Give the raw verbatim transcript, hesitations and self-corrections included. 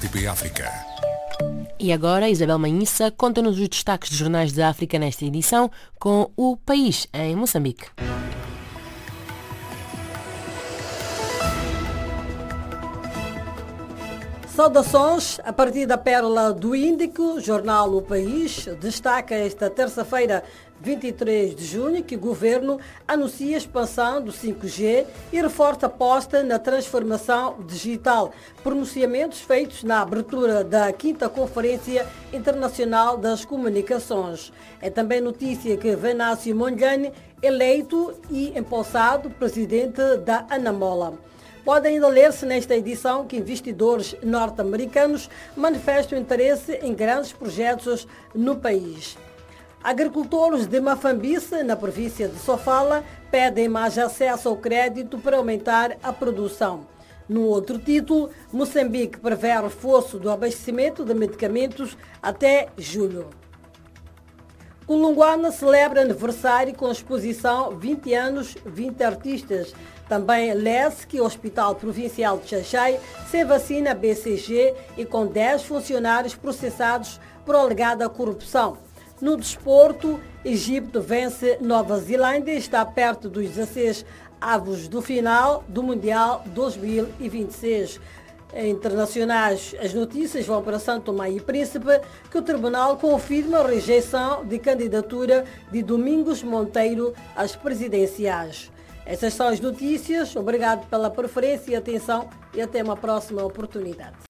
R T P África. E agora, Isabel Manhissa conta-nos os destaques dos jornais da África nesta edição com o País em Moçambique. Saudações, a partir da Pérola do Índico, jornal O País destaca esta terça-feira, vinte e três de junho, que o governo anuncia a expansão do cinco G e reforça a aposta na transformação digital. Pronunciamentos feitos na abertura da quinta Conferência Internacional das Comunicações. É também notícia que Venâncio Mondlane, eleito e empossado presidente da Anamola. Pode ainda ler-se nesta edição que investidores norte-americanos manifestam interesse em grandes projetos no país. Agricultores de Mafambice, na província de Sofala, pedem mais acesso ao crédito para aumentar a produção. No outro título, Moçambique prevê reforço do abastecimento de medicamentos até julho. Kulungwana celebra aniversário com exposição vinte anos, vinte artistas. Também lê-se que o Hospital Provincial de Xaixai sem vacina B C G e com dez funcionários processados por alegada corrupção. No desporto, Egito vence Nova Zelândia e está perto dos dezesseis avos do final do Mundial dois mil e vinte e seis. Internacionais, as notícias vão para São Tomé e Príncipe, que o Tribunal confirma a rejeição de candidatura de Domingos Monteiro às presidenciais. Essas são as notícias. Obrigado pela preferência e atenção e até uma próxima oportunidade.